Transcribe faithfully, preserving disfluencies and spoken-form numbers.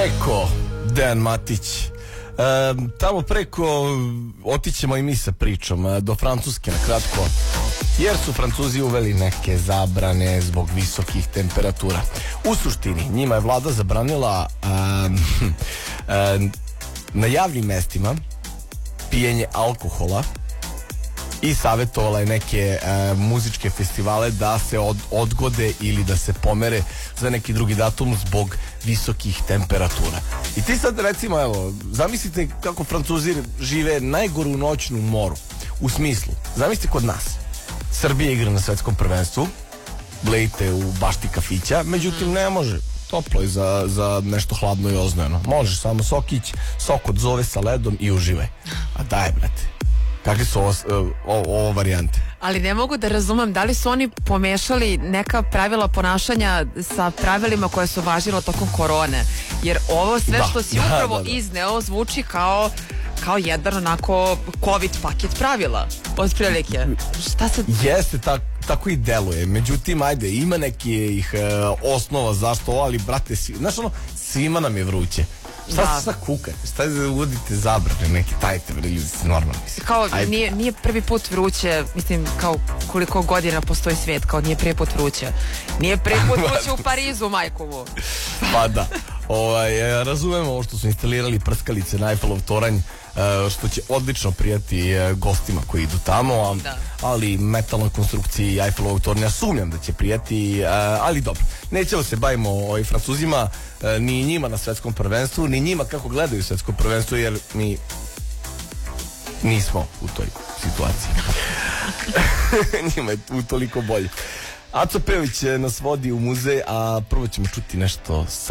Preko Dejan Matić. E, tamo preko otićemo i mi sa pričom do Francuske na kratko, jer su Francuzi uveli neke zabrane zbog visokih temperatura. U suštini njima je vlada zabranila um, um, na javnim mestima pijenje alkohola i savjetovala je neke uh, muzičke festivale da se od, odgode ili da se pomere za neki drugi datum zbog visokih temperatura. I ti sad recimo, evo, zamislite kako Francuzi žive najgoru noćnu moru. U smislu, zamislite kod nas Srbija igra na svetskom prvenstvu, blejte u bašti kafića, međutim ne može, toplo je za, za nešto hladno i oznojeno. Može samo sokić, sok od zove sa ledom i uživaj. A daj, brate, kakve su ovo, ovo, ovo varijante? Ali ne mogu da razumem, da li su oni pomešali neka pravila ponašanja sa pravilima koje su važila tokom korone, jer ovo sve da, što si da, upravo da, da. izneo zvuči kao kao jedan onako COVID paket pravila od prilike. Šta se... Jeste, tak, tako i deluje. Međutim, ajde, ima nekih e, osnova zašto ovo, ali brate, svi, znaš ono, svima nam je vruće. Šta da. se sad kukate? Šta je uvodite zabrane neki, tajte bre, ljudi se normalno misli. Kao, nije, nije prvi put vruće, mislim, kao koliko godina postoji svijet, kao nije prvi put vruće. Nije prvi put vruće u Parizu, majkovu. Pa da. Ovaj, razumemo ovo što su instalirali prskalice na Eiffelov toranj, što će odlično prijati gostima koji idu tamo, da. ali metalnoj konstrukciji Eiffelovog tornja sumnjam da će prijati, ali dobro, nećemo se bavimo o Francuzima, ni njima na svetskom prvenstvu, ni njima kako gledaju svetsko prvenstvo, jer mi nismo u toj situaciji. Njima je utoliko bolje. Aco Pejović nas vodi u muzej, a prvo ćemo čuti nešto sa